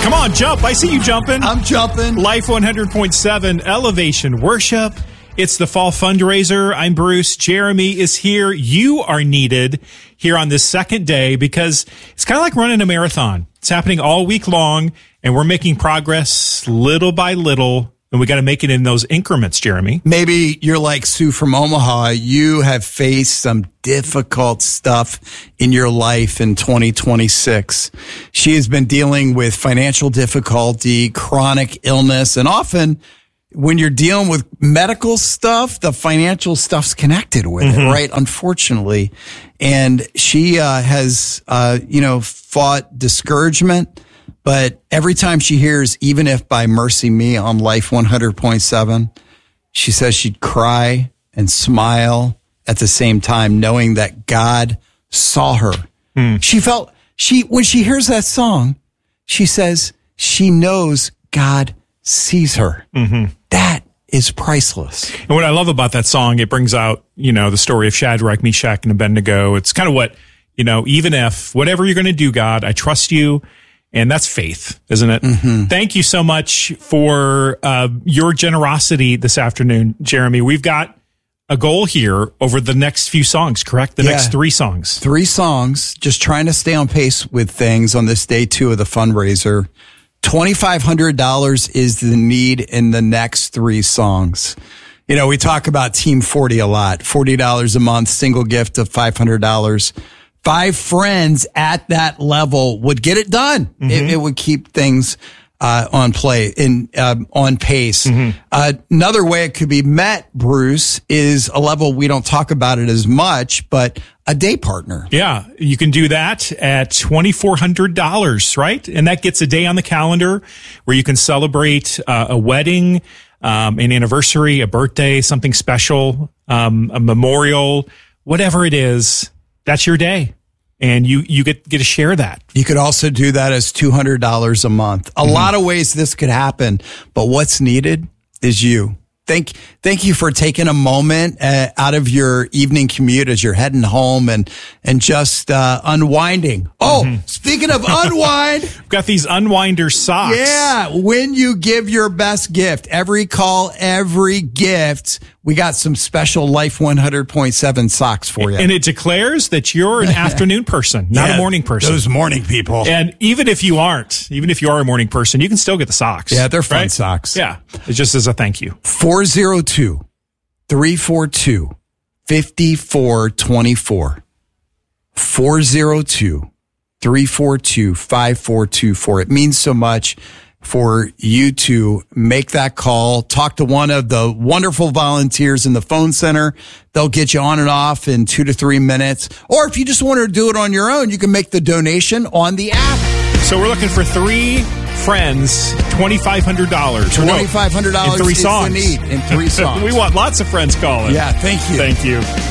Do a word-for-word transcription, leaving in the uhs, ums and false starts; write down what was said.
Come on, jump. I see you jumping. I'm jumping. Life one hundred point seven Elevation Worship. It's the fall fundraiser. I'm Bruce. Jeremy is here. You are needed here on this second day because it's kind of like running a marathon. It's happening all week long, and we're making progress little by little. And we got to make it in those increments, Jeremy. Maybe you're like Sue from Omaha. You have faced some difficult stuff in your life in twenty twenty-six. She has been dealing with financial difficulty, chronic illness, and often when you're dealing with medical stuff, the financial stuff's connected with mm-hmm. it, right? Unfortunately. And she uh, has, uh, you know, fought discouragement. But every time she hears, even if by Mercy Me on Life one hundred point seven, she says she'd cry and smile at the same time, knowing that God saw her. Mm. She felt, she when she hears that song, she says she knows God sees her. Mm-hmm. That is priceless. And what I love about that song, it brings out, you know, the story of Shadrach, Meshach, and Abednego. It's kind of what, you know, even if whatever you're going to do, God, I trust you. And that's faith, isn't it? Mm-hmm. Thank you so much for uh, your generosity this afternoon, Jeremy. We've got a goal here over the next few songs, correct? The yeah. next three songs. Three songs, just trying to stay on pace with things on this day two of the fundraiser. twenty-five hundred dollars is the need in the next three songs. You know, we talk about Team forty a lot. forty dollars a month, single gift of five hundred dollars. Five friends at that level would get it done. Mm-hmm. It, it would keep things uh, on play in uh, on pace. Mm-hmm. Uh, another way it could be met, Bruce, is a level we don't talk about it as much, but a day partner. Yeah, you can do that at twenty-four hundred dollars, right? And that gets a day on the calendar where you can celebrate uh, a wedding, um, an anniversary, a birthday, something special, um, a memorial, whatever it is. That's your day. And you, you get, get to share that. You could also do that as two hundred dollars a month. A mm-hmm. lot of ways this could happen, but what's needed is you. Thank, thank you for taking a moment uh, out of your evening commute as you're heading home and, and just, uh, unwinding. Oh, mm-hmm. Speaking of unwind. We've got these unwinder socks. Yeah. When you give your best gift, every call, every gift, we got some special Life one hundred point seven socks for you. And it declares that you're an afternoon person, not yeah, a morning person. Those morning people. And even if you aren't, even if you are a morning person, you can still get the socks. Yeah, they're fun right? socks. Yeah. It's just as a thank you. four oh two, three four two, five four two four. four oh two, three four two, five four two four. It means so much for you to make that call, talk to one of the wonderful volunteers in the phone center. They'll get you on and off in two to three minutes. Or if you just want to do it on your own, you can make the donation on the app. So we're looking for three friends, twenty-five hundred dollars. twenty-five hundred dollars in three is songs. the need in three songs. We want lots of friends calling. Yeah, thank you. Thank you.